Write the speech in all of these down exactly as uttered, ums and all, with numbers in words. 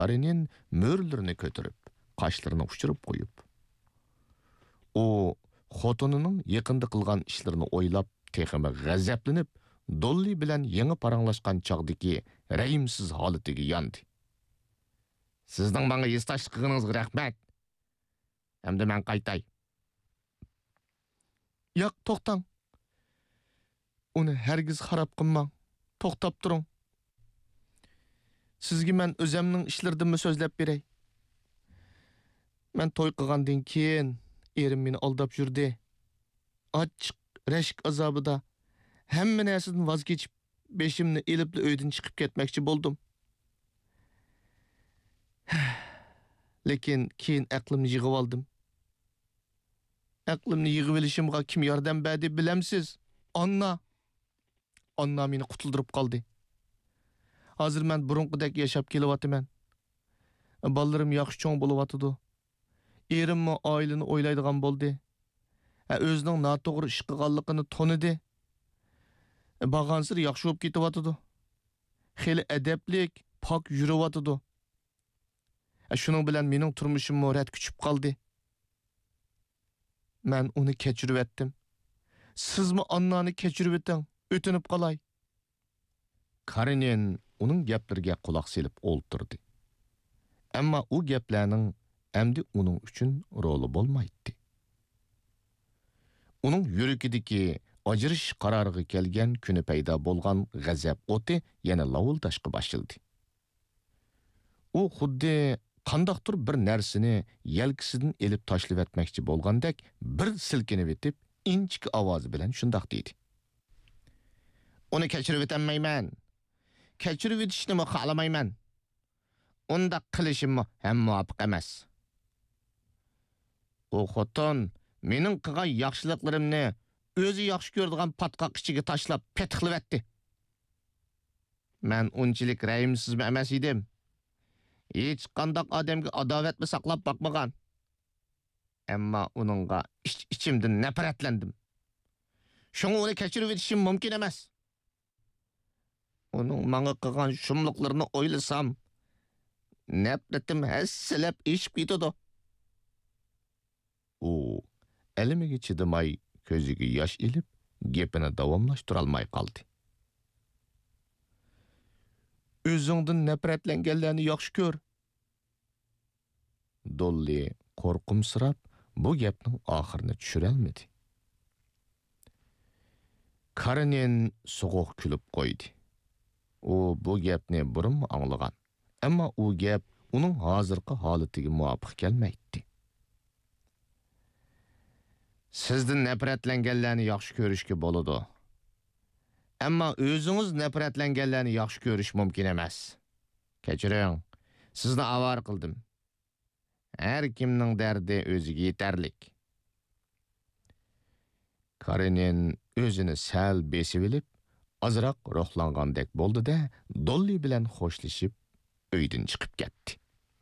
Karenin mörlerini kötürüp, kaşlarını uçurup koyup. O, xotununun yakında kılgan işlerini oylap, texime gazaplanıp, Dolly bilen yeni paranlaşkan çağdaki reyimsiz halıtıge yandı. Sizden bana yestaşlıkınızga rahmet. Hem de ben kaytay. Yak toqtan. Onu hergiz harap qınmang. Toqtap durun. Sizge men özemning işlerini sözlep berey. Men toy qilgandan keyin erim meni aldap yurdi. Açıq, rəşk azabıda hemme nersidan vaz geçip beşimni elip öyden çıkıp ketmekçi boldum. Lekin keyin aqlimni yig'ib oldim. Aqlimni yig'ib olishimga kim yordam berdi bilemsiz? Anna. Anna meni qutuldirib qoldi. Hozir men burunqidek yashab kelyapman. Balllarım yaxshi cho'ng bo'lyapti. Erimmi oilani o'ylaydigan bo'ldi. O'zining noto'g'ri ish qilganligini tonidi. Bagansir yaxshi bo'lib ketyapti. Xeli adablik, pok yuriyapti. Şunun bilen mening turmushim morat küçüp qaldi. Men onu kechirib etdim. Sizmi Annani kechirib eting, o'tinib qalay. Karenin uning gaplariga quloq selib o'ltirdi. Ammo u gaplarning endi uning uchun roli bo'lmaydi. Uning yuragidagi ajrish qaroriga kelgan kuni paydo bo'lgan g'azab o'ti yana lavuldashqa boshladi. U xuddi qandaqdir bir narsani yelkisidan elib tashlab etmoqchi bo'lgandek bir silkinib etib, inchik ovoz bilan shundoq dedi. Uni kechirib etmayman. Kechirib etishni xohlamayman. Unda qilishim ham muvofiq emas. O xotin mening qilgan yaxshiliklarimni o'zi yaxshi ko'radigan patqoq ichiga tashlab petqilib etdi. Men unchalik rayimsiz emas edim. Hiç qandaq adamga adovatni saqlab bakmagan. Ammo uningga ichimdan nafratlandim. Şunu onu kechirib etishim mumkin emas. Uning menga qilgan shumliqlarini o'ylasam, nafratim hassalab eshib ketadi. U elimiga chidamay ko'ziga yosh ilib, gapini davomlashtira olmay qoldi. O'zingdan nafratlanganlarni yaxshi ko'r. Dolly qo'rqimsirab bu gapning oxirini tushira olmadi. Karenin so'g'uq kulib qo'ydi. U bu gapni burun anglagan, ammo u gap uning hozirgi holatiga muvofiq kelmaydi. Sizdan nafratlanganlarni yaxshi ko'rishga bo'ladi. Ammo o'zingiz nafratlanganlarni yaxshi ko'rish mumkin emas. Kechiring, sizni avar qildim. Har kimning dardi o'ziga yetarlik. Karenin o'zini sal besib olib, azroq ruhlangandek bo'ldi-da, Dolly bilan xo'shlashib, uydan chiqib ketdi.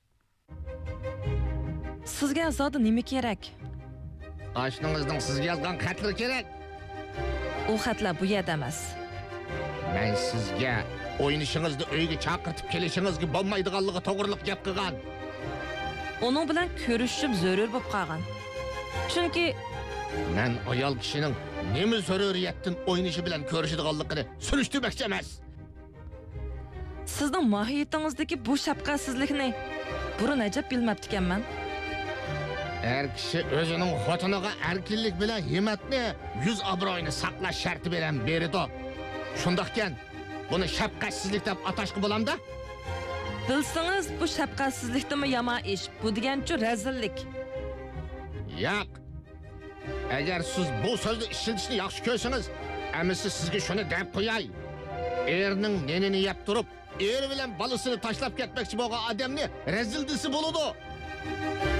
Sizga zodi nima kerak? Oshningizning sizga yozgan xatlari kerak. U xatlar bu yerda emas. Men sizga o'ynishingizni uyga chaqirtib kelishingizga bo'lmaydiganligi to'g'riliq gap qilgan. Onun bilan ko'rishim zarur bo'lib qolgan. Chunki men ayol kishining nima zaruriyatdan o'ynishi bilan ko'rishadiganligini surishtirmoqchi emas. Sizning mohiyatingizdagi bu shafqatsizlikni burun ajab bilmabdi ekanman. Her kishi o'zining xotiniga erkinlik bilan himmatni, yuz obro'yini saqlash sharti bilan beradi. Shundaqkan, buni shafqatsizlik deb atashga bo'lamda? Bilsangiz bu shafqatsizlikdimi yomon ish, bu degancha razillik. Yo'q. Agar siz bu so'zni ishlatishni yaxshi ko'rsangiz, amisi sizga shuni deb qo'yay. Erning nenini yeb turib, er bilan bolasini tashlab ketmoqchi bo'lgan odamni razil desi bo'ladi.